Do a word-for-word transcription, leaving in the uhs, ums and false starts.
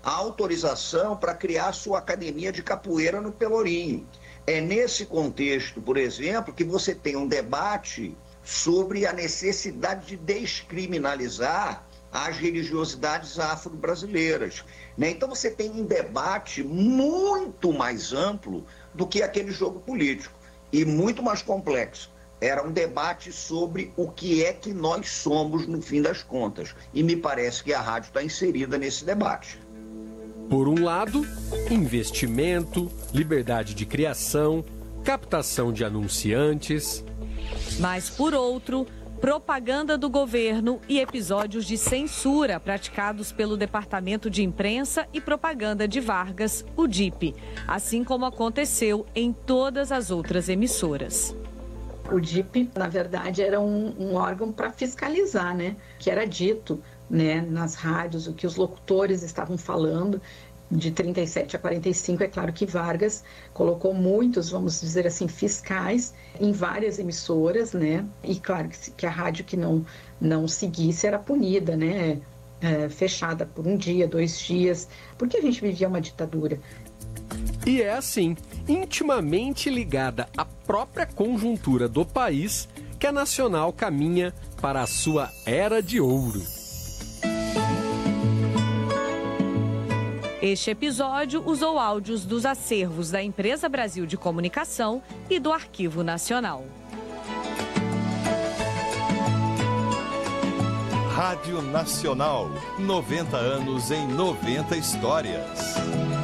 a autorização para criar sua academia de capoeira no Pelourinho. É nesse contexto, por exemplo, que você tem um debate sobre a necessidade de descriminalizar as religiosidades afro-brasileiras. Né? Então você tem um debate muito mais amplo do que aquele jogo político e muito mais complexo. Era um debate sobre o que é que nós somos no fim das contas. E me parece que a rádio está inserida nesse debate. Por um lado, investimento, liberdade de criação, captação de anunciantes. Mas, por outro, propaganda do governo e episódios de censura praticados pelo Departamento de Imprensa e Propaganda de Vargas, o D I P, assim como aconteceu em todas as outras emissoras. O D I P, na verdade, era um, um órgão para fiscalizar, né? Que era dito, né, nas rádios, o que os locutores estavam falando. De trinta e sete a quarenta e cinco, é claro que Vargas colocou muitos, vamos dizer assim, fiscais em várias emissoras, né? E claro que, que a rádio que não, não seguisse era punida, né? É, fechada por um dia, dois dias, porque a gente vivia uma ditadura. E é assim, intimamente ligada à própria conjuntura do país, que a Nacional caminha para a sua era de ouro. Este episódio usou áudios dos acervos da Empresa Brasil de Comunicação e do Arquivo Nacional. Rádio Nacional, noventa anos em noventa histórias.